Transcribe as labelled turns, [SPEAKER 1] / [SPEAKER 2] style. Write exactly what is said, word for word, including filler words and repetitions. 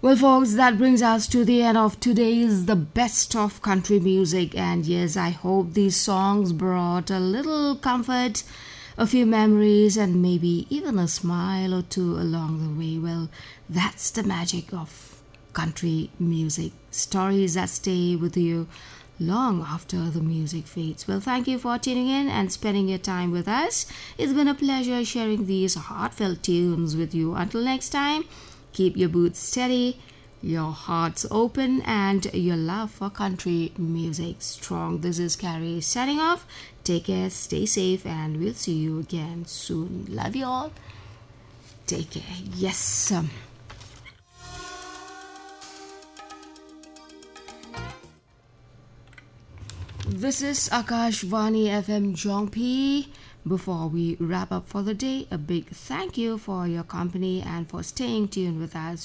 [SPEAKER 1] Well, folks, that brings us to the end of today's The Best of Country Music. And yes, I hope these songs brought a little comfort, a few memories, and maybe even a smile or two along the way. Well, that's the magic of country music. Stories that stay with you long after the music fades. Well, thank you for tuning in and spending your time with us. It's been a pleasure sharing these heartfelt tunes with you. Until next time, keep your boots steady, your hearts open, and your love for country music strong. This is Carrie signing off. Take care, stay safe, and we'll see you again soon. Love you all. Take care. Yes. Um, This is Akashvani F M Jongpi. Before we wrap up for the day, a big thank you for your company and for staying tuned with us